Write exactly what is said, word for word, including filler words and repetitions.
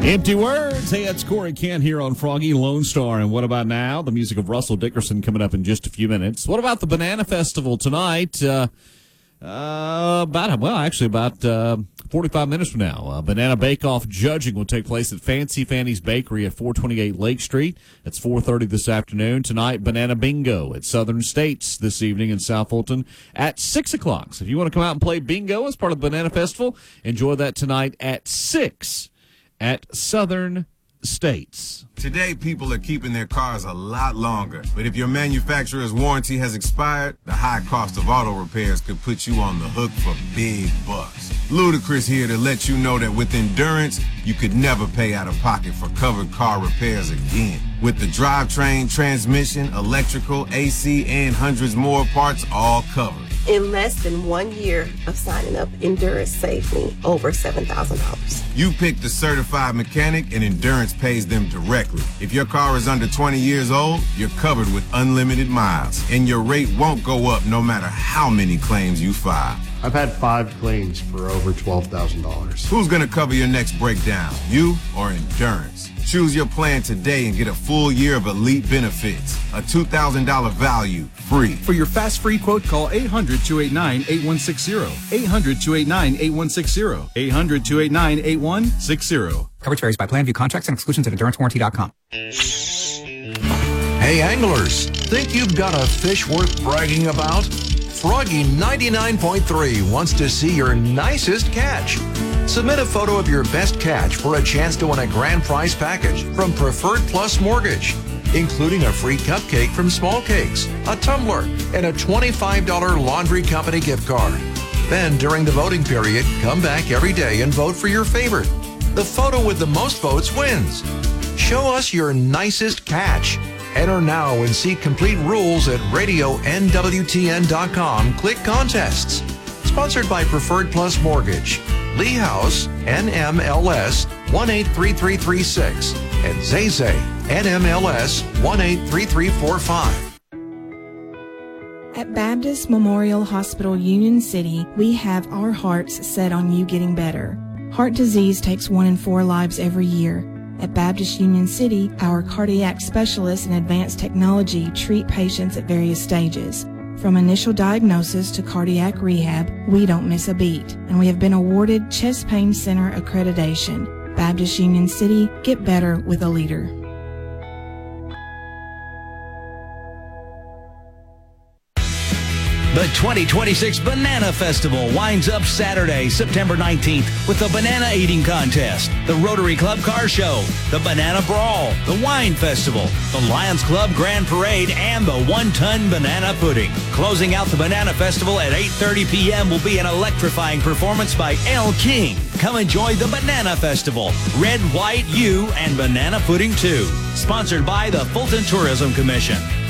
Empty words. Hey, it's Corey Kent here on Froggy Lone Star. And what about now? The music of Russell Dickerson coming up in just a few minutes. What about the Banana Festival tonight? Uh, uh, about, well, actually about uh, forty-five minutes from now. Uh, Banana Bake-Off judging will take place at Fancy Fanny's Bakery at four twenty-eight Lake Street. It's four thirty this afternoon. Tonight, Banana Bingo at Southern States this evening in South Fulton at six o'clock. So if you want to come out and play bingo as part of the Banana Festival, enjoy that tonight at six at Southern States. Today, people are keeping their cars a lot longer. But if your manufacturer's warranty has expired, the high cost of auto repairs could put you on the hook for big bucks. Ludacris here to let you know that with Endurance, you could never pay out of pocket for covered car repairs again. With the drivetrain, transmission, electrical, A C, and hundreds more parts all covered. In less than one year of signing up, Endurance saved me over seven thousand dollars. You pick the certified mechanic and Endurance pays them directly. If your car is under twenty years old, you're covered with unlimited miles, and your rate won't go up no matter how many claims you file. I've had five claims for over twelve thousand dollars. Who's going to cover your next breakdown, you or Endurance? Choose your plan today and get a full year of elite benefits. A two thousand dollars value, free. For your fast free quote, call eight hundred, two eight nine, eight one six zero. eight hundred, two eight nine, eight one six zero. eight hundred, two eight nine, eight one six zero. Coverage varies by plan. View contracts and exclusions at endurance warranty dot com. Hey anglers, think you've got a fish worth bragging about? Froggy ninety-nine point three wants to see your nicest catch. Submit a photo of your best catch for a chance to win a grand prize package from Preferred Plus Mortgage, including a free cupcake from Small Cakes, a tumbler, and a twenty-five dollars laundry company gift card. Then, during the voting period, come back every day and vote for your favorite. The photo with the most votes wins. Show us your nicest catch. Enter now and see complete rules at radio N W T N dot com. Click Contests. Sponsored by Preferred Plus Mortgage, Lee House, N M L S one eight three three three six, and Zay Zay, N M L S one eight three three four five. At Baptist Memorial Hospital Union City, we have our hearts set on you getting better. Heart disease takes one in four lives every year. At Baptist Union City, our cardiac specialists and advanced technology treat patients at various stages. From initial diagnosis to cardiac rehab, we don't miss a beat, and we have been awarded Chest Pain Center accreditation. Baptist Union City, get better with a leader. The twenty twenty-six Banana Festival winds up Saturday, September nineteenth with the Banana Eating Contest, the Rotary Club Car Show, the Banana Brawl, the Wine Festival, the Lions Club Grand Parade, and the one-ton banana pudding. Closing out the Banana Festival at eight thirty p.m. will be an electrifying performance by Elle King. Come enjoy the Banana Festival, Red, White, You, and Banana Pudding too. Sponsored by the Fulton Tourism Commission.